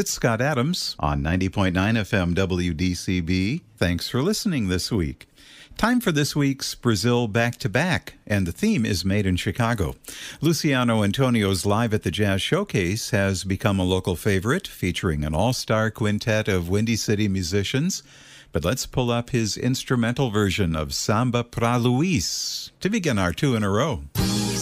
It's Scott Adams on 90.9 FM WDCB. Thanks for listening this week. Time for this week's Brazil Back-to-Back, and the theme is Made in Chicago. Luciano Antonio's Live at the Jazz Showcase has become a local favorite, featuring an all-star quintet of Windy City musicians. But let's pull up his instrumental version of Samba pra Luis to begin our two in a row.